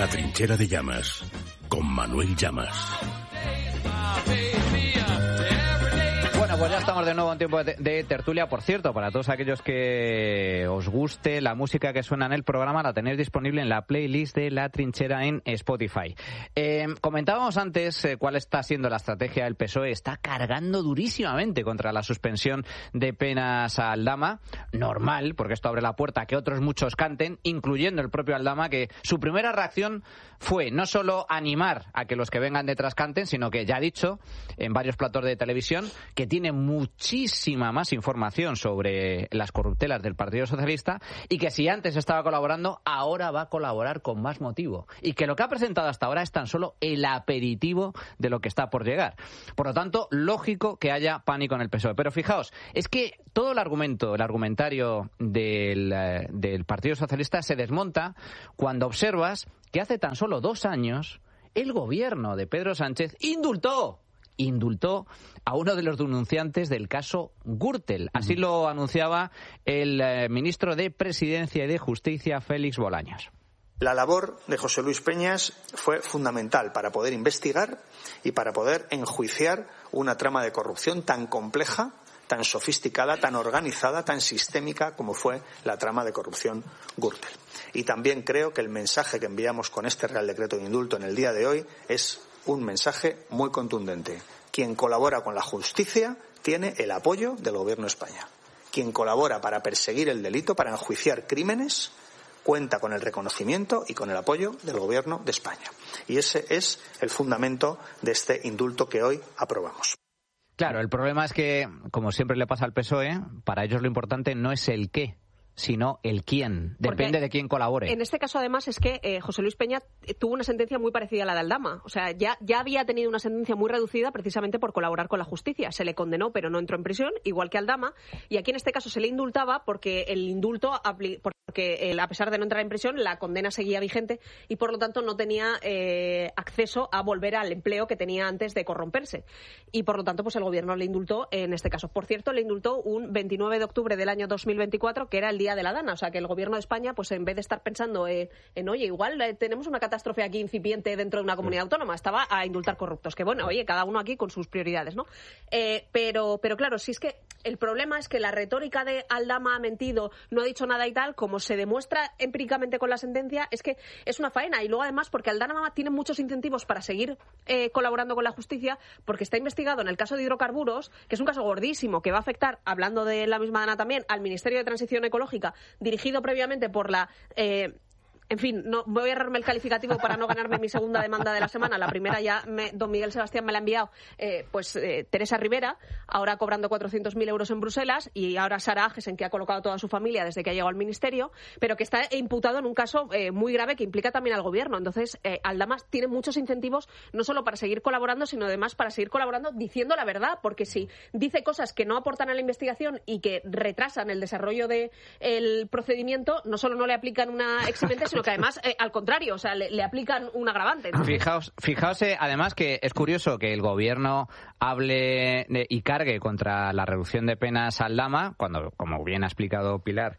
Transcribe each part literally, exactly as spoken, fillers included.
La trinchera de Llamas, con Manuel Llamas. Bueno, pues ya estamos de nuevo en tiempo de, de tertulia. Por cierto, para todos aquellos que os guste la música que suena en el programa, la tenéis disponible en la playlist de La Trinchera en Spotify. Eh, comentábamos antes eh, cuál está siendo la estrategia del P S O E. Está cargando durísimamente contra la suspensión de penas a Aldama. Normal, porque esto abre la puerta a que otros muchos canten, incluyendo el propio Aldama, que su primera reacción fue no solo animar a que los que vengan detrás canten, sino que ya ha dicho en varios platos de televisión que tiene muchísima más información sobre las corruptelas del Partido Socialista y que si antes estaba colaborando, ahora va a colaborar con más motivo. Y que lo que ha presentado hasta ahora es tan solo el aperitivo de lo que está por llegar. Por lo tanto, lógico que haya pánico en el P S O E. Pero fijaos, es que todo el argumento, el argumentario del, del Partido Socialista se desmonta cuando observas que hace tan solo dos años el gobierno de Pedro Sánchez indultó indultó a uno de los denunciantes del caso Gürtel. Así lo anunciaba el eh, ministro de Presidencia y de Justicia, Félix Bolaños. La labor de José Luis Peñas fue fundamental para poder investigar y para poder enjuiciar una trama de corrupción tan compleja, tan sofisticada, tan organizada, tan sistémica como fue la trama de corrupción Gürtel. Y también creo que el mensaje que enviamos con este Real Decreto de Indulto en el día de hoy es un mensaje muy contundente. Quien colabora con la justicia tiene el apoyo del Gobierno de España. Quien colabora para perseguir el delito, para enjuiciar crímenes, cuenta con el reconocimiento y con el apoyo del Gobierno de España. Y ese es el fundamento de este indulto que hoy aprobamos. Claro, el problema es que, como siempre le pasa al P S O E, para ellos lo importante no es el qué, sino el quién. Depende Porque de quién colabore. En este caso, además, es que eh, José Luis Peña tuvo una sentencia muy parecida a la de Aldama. O sea, ya, ya había tenido una sentencia muy reducida precisamente por colaborar con la justicia. Se le condenó, pero no entró en prisión, igual que Aldama. Y aquí, en este caso, se le indultaba porque el indulto, porque él, a pesar de no entrar en prisión, la condena seguía vigente y, por lo tanto, no tenía eh, acceso a volver al empleo que tenía antes de corromperse. Y, por lo tanto, pues el gobierno le indultó en este caso. Por cierto, le indultó un veintinueve de octubre del año dos mil veinticuatro, que era el día de la Dana. O sea, que el gobierno de España, pues en vez de estar pensando eh, en, oye, igual eh, tenemos una catástrofe aquí incipiente dentro de una comunidad autónoma, estaba a indultar corruptos. Que bueno, oye, cada uno aquí con sus prioridades, ¿no? Eh, pero, pero claro, si es que el problema es que la retórica de Aldama ha mentido, no ha dicho nada y tal, como se demuestra empíricamente con la sentencia, es que es una faena. Y luego, además, porque Aldama tiene muchos incentivos para seguir eh, colaborando con la justicia, porque está investigado en el caso de hidrocarburos, que es un caso gordísimo, que va a afectar, hablando de la misma Dana también, al Ministerio de Transición Ecológica, dirigido previamente por la... Eh, En fin, no voy a ahorrarme el calificativo para no ganarme mi segunda demanda de la semana. La primera ya me, don Miguel Sebastián me la ha enviado eh, pues eh, Teresa Rivera, ahora cobrando cuatrocientos mil euros en Bruselas, y ahora Sara Agesen, que ha colocado a toda su familia desde que ha llegado al ministerio, pero que está imputado en un caso eh, muy grave que implica también al gobierno. Entonces, eh, Aldama tiene muchos incentivos, no solo para seguir colaborando, sino además para seguir colaborando diciendo la verdad, porque si dice cosas que no aportan a la investigación y que retrasan el desarrollo del procedimiento, no solo no le aplican una eximente, sino que además, eh, al contrario, o sea, le, le aplican un agravante. Entonces... Fijaos, fijaos eh, además que es curioso que el gobierno hable de, y cargue contra la reducción de penas a Aldama, cuando, como bien ha explicado Pilar,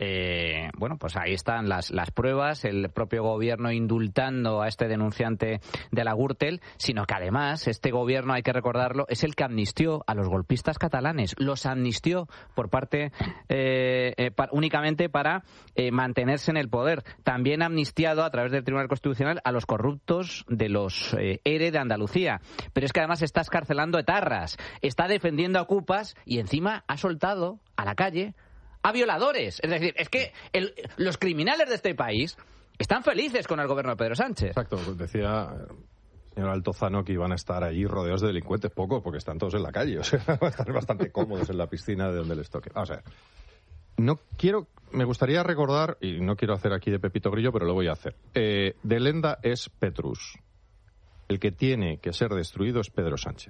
eh, bueno, pues ahí están las, las pruebas, el propio gobierno indultando a este denunciante de la Gürtel, sino que además este gobierno, hay que recordarlo, es el que amnistió a los golpistas catalanes, los amnistió por parte eh, eh, pa, únicamente para eh, mantenerse en el poder. También ha amnistiado a través del Tribunal Constitucional a los corruptos de los eh, E R E de Andalucía. Pero es que además está escarcelando etarras, está defendiendo a ocupas y encima ha soltado a la calle a violadores. Es decir, es que el, los criminales de este país están felices con el gobierno de Pedro Sánchez. Exacto, decía el señor Altozano que iban a estar allí rodeados de delincuentes, poco, porque están todos en la calle, o sea, van a estar bastante cómodos en la piscina de donde les toque. Vamos a ver. No quiero, me gustaría recordar, y no quiero hacer aquí de Pepito Grillo, pero lo voy a hacer. Eh, de Lenda es Petrus. El que tiene que ser destruido es Pedro Sánchez.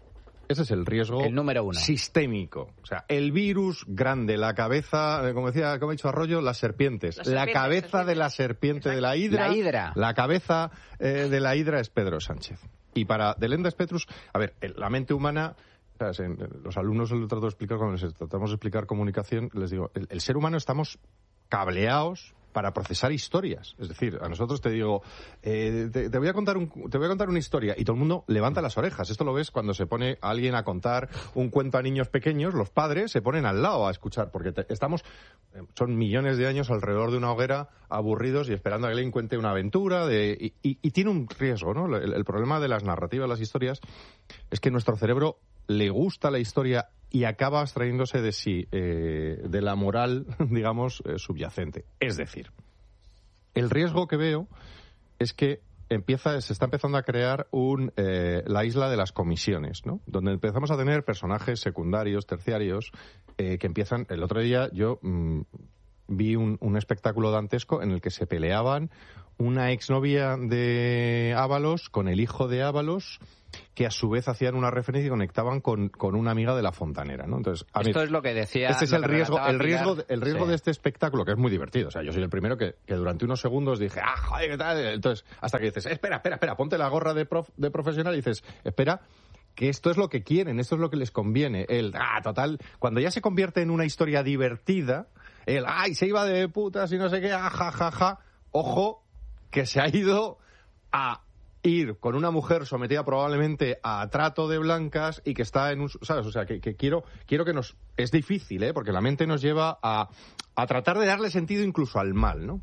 Ese es el riesgo el número uno. Sistémico. O sea, el virus grande, la cabeza, como decía, como ha dicho Arroyo, las serpientes. La, serpiente, la cabeza serpiente. de la serpiente, Exacto. de la hidra. La hidra. La cabeza eh, de la hidra es Pedro Sánchez. Y para de Lenda es Petrus, a ver, la mente humana... Los alumnos les trato de explicar, cuando les tratamos de explicar comunicación, les digo, el, el ser humano estamos cableados para procesar historias. Es decir, a nosotros te digo, eh, te, te voy a contar un, te voy a contar una historia y todo el mundo levanta las orejas. Esto lo ves cuando se pone alguien a contar un cuento a niños pequeños, los padres se ponen al lado a escuchar, porque te, estamos, son millones de años alrededor de una hoguera aburridos y esperando a que alguien cuente una aventura de, y, y, y tiene un riesgo, ¿no? El, el problema de las narrativas, las historias, es que nuestro cerebro le gusta la historia y acaba abstrayéndose de sí, eh, de la moral, digamos, eh, subyacente. Es decir, el riesgo que veo es que empieza, se está empezando a crear un, eh, la isla de las comisiones, ¿no? Donde empezamos a tener personajes secundarios, terciarios, eh, que empiezan... El otro día yo mmm, vi un, un espectáculo dantesco en el que se peleaban una exnovia de Ábalos con el hijo de Ábalos, que a su vez hacían una referencia y conectaban con, con una amiga de La Fontanera, ¿no? Entonces, a Esto mí, es lo que decía... Este es el riesgo, el riesgo, Pilar. el riesgo Sí. de este espectáculo, que es muy divertido. O sea, yo soy el primero que, que durante unos segundos dije, ah, joder, ¿qué tal? Entonces, hasta que dices, espera, espera, espera, ponte la gorra de, prof, de profesional y dices, espera, que esto es lo que quieren, esto es lo que les conviene. El, ah, total, cuando ya se convierte en una historia divertida, el, ay, se iba de putas y no sé qué, ah, ja, ja, ja, ojo, que se ha ido a ir con una mujer sometida probablemente a trato de blancas y que está en un... ¿Sabes? O sea, que, que quiero, quiero que nos... Es difícil, ¿eh? Porque la mente nos lleva a, a tratar de darle sentido incluso al mal, ¿no?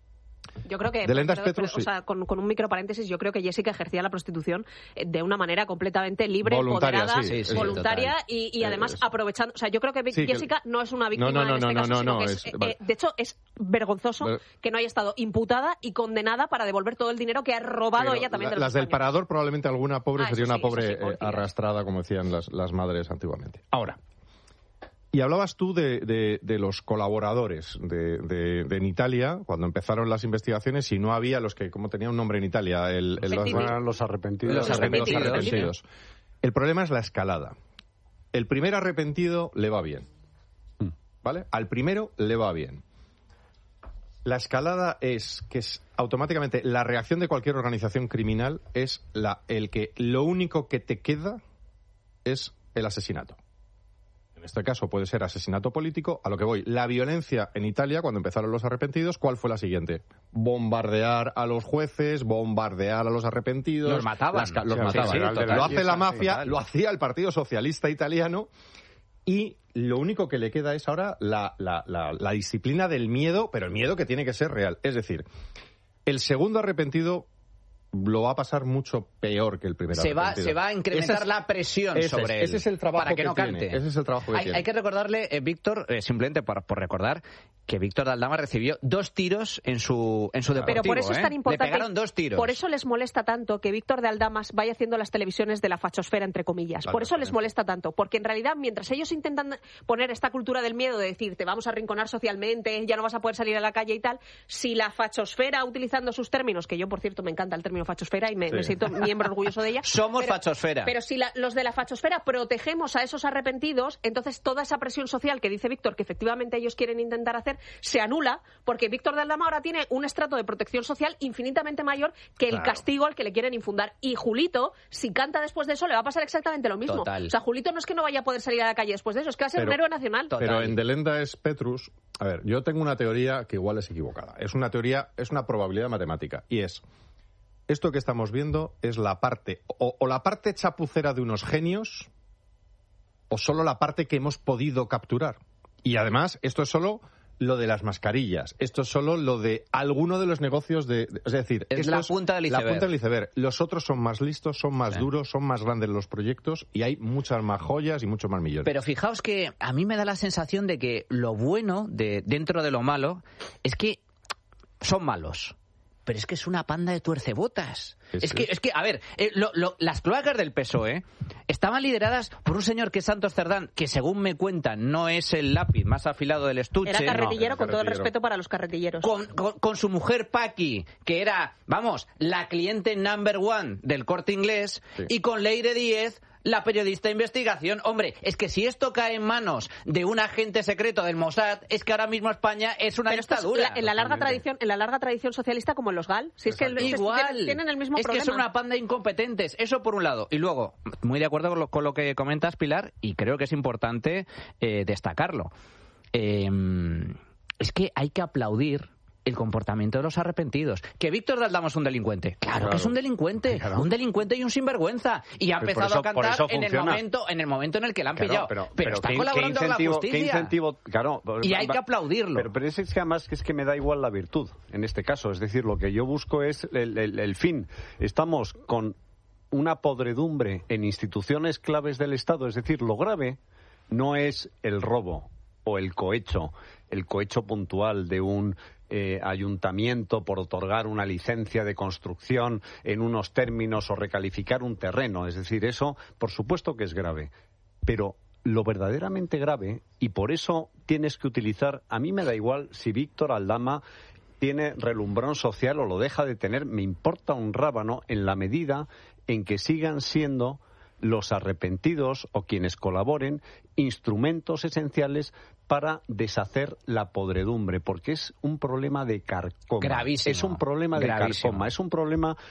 Yo creo que, de Lendas pero, Petrus, pero, o sea, con, con un micro paréntesis, yo creo que Jessica ejercía la prostitución de una manera completamente libre, voluntaria, empoderada, sí, sí, voluntaria total. y, y además Es- aprovechando. O sea, yo creo que Sí, Jessica que- no es una víctima No, no, no, en este no, caso, no, sino no, que es- es, eh, vale. de hecho, es vergonzoso Vale. que no haya estado imputada y condenada para devolver todo el dinero que ha robado Pero ella también la- de los las del españoles. parador probablemente alguna pobre Ah, sería eso una sí, eso pobre sí, eh, pobrecilla. arrastrada, como decían las, las madres antiguamente. Ahora, y hablabas tú de, de, de los colaboradores de, de, de en Italia, cuando empezaron las investigaciones, y no había los que, como tenía un nombre en Italia, el, el- Pentiti. los, Eran los arrepentidos. Los los arrepentidos. arrepentidos. El problema es la escalada. El primer arrepentido le va bien, ¿vale? Al primero le va bien. La escalada es que es automáticamente la reacción de cualquier organización criminal es la el que lo único que te queda es el asesinato. En este caso puede ser asesinato político. A lo que voy, la violencia en Italia, cuando empezaron los arrepentidos, ¿cuál fue la siguiente? Bombardear a los jueces, bombardear a los arrepentidos. Los mataban. Las ca- los Sí, sí, mataban. sí, total. Lo hace la mafia, total. lo hacía el Partido Socialista Italiano. Y lo único que le queda es ahora la, la, la, la disciplina del miedo, pero el miedo que tiene que ser real. Es decir, el segundo arrepentido lo va a pasar mucho peor que el primer Se va, arrepentido. se va a incrementar Ese es- la presión ese sobre es, él. ese es el trabajo para que, que no tiene, cante. ese es el trabajo que hay, tiene. hay que recordarle, eh, Víctor, eh, simplemente por, por recordar, que Víctor de Aldama recibió dos tiros en su, en su deportivo. Pero por eso ¿eh? es tan importante. Le pegaron dos tiros. Por eso les molesta tanto que Víctor de Aldamas vaya haciendo las televisiones de la fachosfera, entre comillas. Vale, por eso les excelente. molesta tanto. Porque en realidad, mientras ellos intentan poner esta cultura del miedo de decir, te vamos a arrinconar socialmente, ya no vas a poder salir a la calle y tal, si la fachosfera, utilizando sus términos, que yo, por cierto, me encanta el término fachosfera y me, Sí. me siento miembro orgulloso de ella. Somos pero, fachosfera. Pero si la- los de la fachosfera protegemos a esos arrepentidos, entonces toda esa presión social que dice Víctor que efectivamente ellos quieren intentar hacer se anula, porque Víctor de Aldama ahora tiene un estrato de protección social infinitamente mayor que el Claro. castigo al que le quieren infundar. Y Julito, si canta después de eso, le va a pasar exactamente lo mismo. Total. O sea, Julito no es que no vaya a poder salir a la calle después de eso, es que va a ser Pero- un héroe nacional. Total. Pero en Delenda es Petrus. A ver, yo tengo una teoría que igual es equivocada. Es una teoría, es una probabilidad matemática. Y es, esto que estamos viendo es la parte, o, o la parte chapucera de unos genios, o solo la parte que hemos podido capturar. Y además, esto es solo lo de las mascarillas. Esto es solo lo de alguno de los negocios de... Es decir, Es esto la punta del La iceberg. punta del iceberg. Los otros son más listos, son más Sí. duros, son más grandes los proyectos y hay muchas más joyas y muchos más millones. Pero fijaos que a mí me da la sensación de que lo bueno de dentro de lo malo es que son malos. Pero es que es una panda de tuercebotas. Sí, es sí. que, es que, a ver, eh, lo- lo- las cloacas del P S O E estaban lideradas por un señor que es Santos Cerdán, que según me cuentan no es el lápiz más afilado del estuche. Era carretillero, no, con todo el carretillero. respeto para los carretilleros. Con, con- con su mujer Paqui, que era, vamos, la cliente number one del Corte Inglés, Sí. y con Leire Díez, la periodista de investigación. Hombre, es que si esto cae en manos de un agente secreto del Mossad, es que ahora mismo España es una Pero esto es dictadura. la- en la larga Totalmente. tradición, en la larga tradición socialista como en los GAL. Si es que el- es- Igual. tienen el mismo es problema. que son una panda de incompetentes. Eso por un lado. Y luego, muy de acuerdo con lo, con lo que comentas, Pilar, y creo que es importante eh, destacarlo. Eh, es que hay que aplaudir el comportamiento de los arrepentidos. ¿Que Víctor de Aldama es un delincuente? Claro, Claro. que es un delincuente, Claro. un delincuente y un sinvergüenza. Y ha Pero por empezado eso- a por cantar eso en el funciona. momento en el momento en el que la han Claro, pillado. pero, Pero, está ¿qué- colaborando qué con la incentivo- justicia. ¿qué incentivo? Claro, Y hay va- que aplaudirlo. Pero, pero es que además que es que me da igual la virtud en este caso. Es decir, lo que yo busco es el, el- el fin. Estamos con una podredumbre en instituciones claves del Estado. Es decir, lo grave no es el robo o el cohecho, el cohecho puntual de un eh, ayuntamiento por otorgar una licencia de construcción en unos términos o recalificar un terreno. Es decir, eso, por supuesto que es grave. Pero lo verdaderamente grave, y por eso tienes que utilizar, a mí me da igual si Víctor Aldama tiene relumbrón social o lo deja de tener, me importa un rábano en la medida en que sigan siendo los arrepentidos o quienes colaboren instrumentos esenciales para deshacer la podredumbre, porque es un problema de carcoma. Gravísimo. Es un problema de Gravísimo. carcoma, es un problema